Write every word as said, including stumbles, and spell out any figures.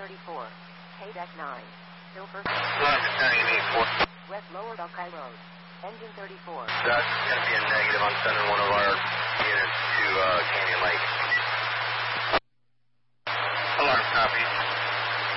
thirty-four. K-Deck nine. Silver. I'm returning to eight four. West Lower Buckeye Road. Engine thirty-four. That's going to be a negative. I'm sending one of our units to uh, Canyon Lake.